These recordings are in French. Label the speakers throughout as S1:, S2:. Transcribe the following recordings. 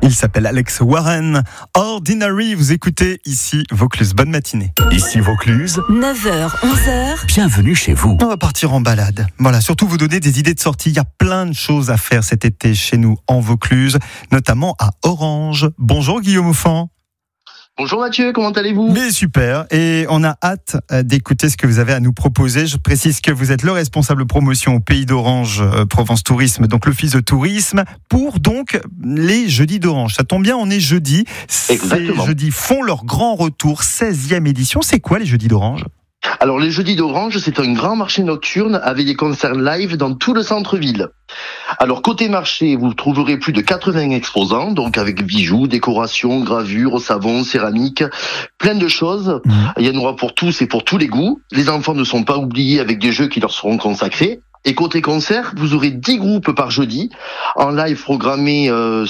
S1: Il s'appelle Alex Warren. Ordinary, vous écoutez ici Vaucluse. Bonne matinée.
S2: Ici Vaucluse,
S3: 9h, 11h.
S2: bienvenue chez vous.
S1: On va partir en balade. Voilà, surtout vous donner des idées de sortie. Il y a plein de choses à faire cet été chez nous en Vaucluse, notamment à Orange. Bonjour Guillaume Offan.
S4: Bonjour Mathieu, comment allez-vous ?
S1: Mais super, et on a hâte d'écouter ce que vous avez à nous proposer. Je précise que vous êtes le responsable promotion au Pays d'Orange, Provence Tourisme, donc l'Office de tourisme, pour donc les jeudis d'Orange. Ça tombe bien, on est jeudi.
S4: Exactement.
S1: Ces jeudis font leur grand retour, 16e édition. C'est quoi les jeudis d'Orange ?
S4: Alors les jeudis d'Orange, c'est un grand marché nocturne avec des concerts live dans tout le centre-ville. Alors côté marché, vous trouverez plus de 80 exposants, donc avec bijoux, décorations, gravures, savons, céramiques, plein de choses. Il y en aura pour tous et pour tous les goûts. Les enfants ne sont pas oubliés avec des jeux qui leur seront consacrés. Et côté concert, vous aurez 10 groupes par jeudi, en live programmés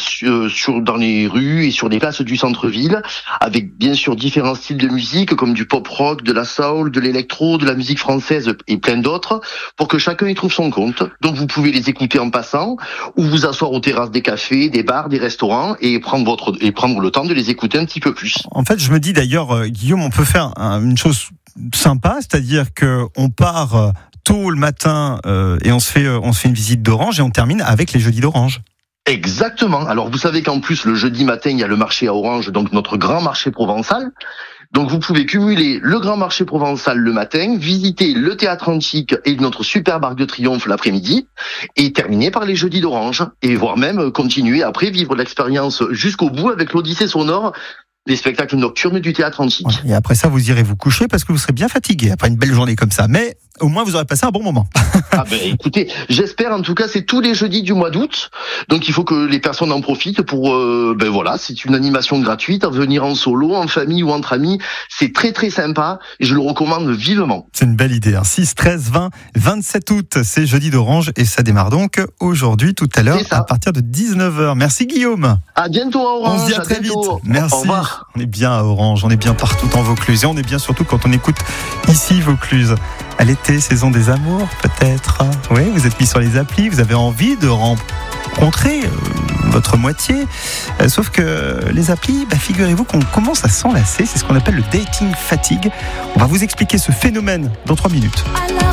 S4: dans les rues et sur les places du centre-ville, avec bien sûr différents styles de musique, comme du pop-rock, de la soul, de l'électro, de la musique française et plein d'autres, pour que chacun y trouve son compte. Donc vous pouvez les écouter en passant, ou vous asseoir aux terrasses des cafés, des bars, des restaurants, et prendre le temps de les écouter un petit peu plus.
S1: En fait, je me dis d'ailleurs, Guillaume, on peut faire une chose sympa, c'est-à-dire qu'on part tôt le matin et on se fait une visite d'Orange et on termine avec les jeudis d'Orange.
S4: Exactement. Alors vous savez qu'en plus le jeudi matin il y a le marché à Orange, donc notre grand marché provençal. Donc vous pouvez cumuler le grand marché provençal le matin, visiter le théâtre antique et notre superbe arc de triomphe l'après-midi, et terminer par les jeudis d'Orange, et voire même continuer après vivre l'expérience jusqu'au bout avec l'Odyssée sonore, les spectacles nocturnes du théâtre antique.
S1: Et après ça, vous irez vous coucher parce que vous serez bien fatigué après une belle journée comme ça. Mais au moins, vous aurez passé un bon moment.
S4: Ah ben écoutez, j'espère en tout cas, c'est tous les jeudis du mois d'août. Donc il faut que les personnes en profitent pour, c'est une animation gratuite, à venir en solo, en famille ou entre amis. C'est très très sympa et je le recommande vivement.
S1: C'est une belle idée. 6, 13, 20, 27 août, c'est jeudi d'Orange et ça démarre donc aujourd'hui, tout à l'heure, à partir de 19h. Merci Guillaume.
S4: À bientôt à Orange.
S1: On se dit à très vite. Merci.
S4: Au revoir.
S1: On est bien à Orange, on est bien partout en Vaucluse et on est bien surtout quand on écoute ici Vaucluse. À l'été, saison des amours, peut-être. Oui, vous êtes mis sur les applis, vous avez envie de rencontrer votre moitié. Sauf que les applis, figurez-vous qu'on commence à s'enlacer. C'est ce qu'on appelle le dating fatigue. On va vous expliquer ce phénomène dans 3 minutes.